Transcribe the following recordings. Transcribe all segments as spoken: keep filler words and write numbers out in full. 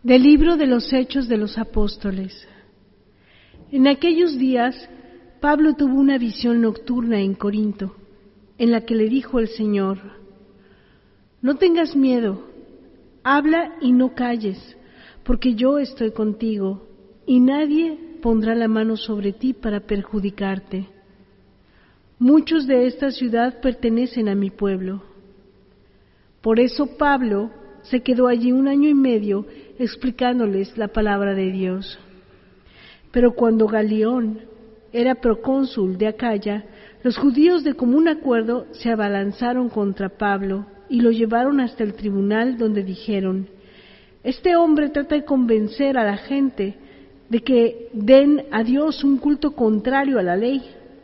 Del libro de los Hechos de los Apóstoles. En aquellos días, Pablo tuvo una visión nocturna en Corinto, en la que le dijo el Señor: No tengas miedo, habla y no calles, porque yo estoy contigo, y nadie pondrá la mano sobre ti para perjudicarte. Muchos de esta ciudad pertenecen a mi pueblo. Por eso Pablo se quedó allí un año y medio explicándoles la palabra de Dios. Pero cuando Galión era procónsul de Acaya, los judíos de común acuerdo se abalanzaron contra Pablo y lo llevaron hasta el tribunal, donde dijeron: Este hombre trata de convencer a la gente de que den a Dios un culto contrario a la ley.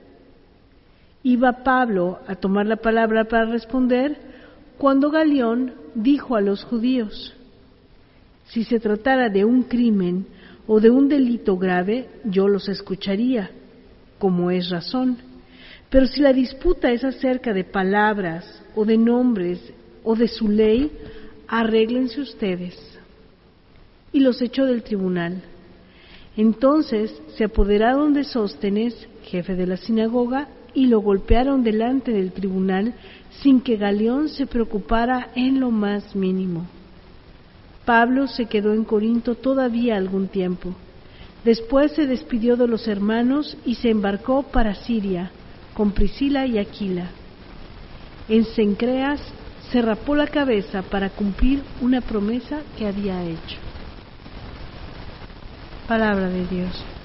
Iba Pablo a tomar la palabra para responder, cuando Galión dijo a los judíos: Si se tratara de un crimen o de un delito grave, yo los escucharía, como es razón. Pero si la disputa es acerca de palabras o de nombres o de su ley, arréglense ustedes. Y los echó del tribunal. Entonces se apoderaron de Sóstenes, jefe de la sinagoga, y lo golpearon delante del tribunal sin que Galión se preocupara en lo más mínimo. Pablo se quedó en Corinto todavía algún tiempo. Después se despidió de los hermanos y se embarcó para Siria con Priscila y Aquila. En Cencreas se rapó la cabeza para cumplir una promesa que había hecho. Palabra de Dios.